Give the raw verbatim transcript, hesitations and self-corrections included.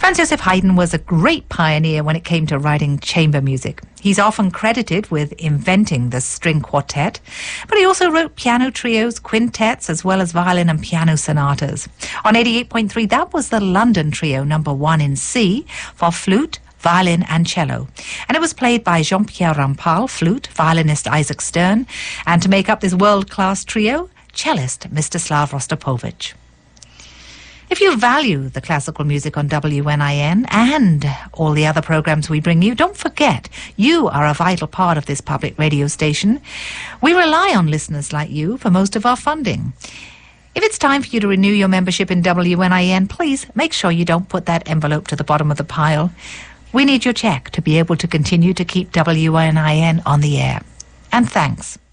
Franz Joseph Haydn was a great pioneer when it came to writing chamber music. He's often credited with inventing the string quartet, but he also wrote piano trios, quintets, as well as violin and piano sonatas. On eighty-eight point three, that was the London Trio number one in C for flute, violin and cello. And it was played by Jean-Pierre Rampal, flute, violinist Isaac Stern, and to make up this world-class trio, cellist Mstislav Rostropovich. If you value the classical music on W N I N and all the other programs we bring you, don't forget, you are a vital part of this public radio station. We rely on listeners like you for most of our funding. If it's time for you to renew your membership in W N I N, please make sure you don't put that envelope to the bottom of the pile. We need your check to be able to continue to keep W N I N on the air. And thanks.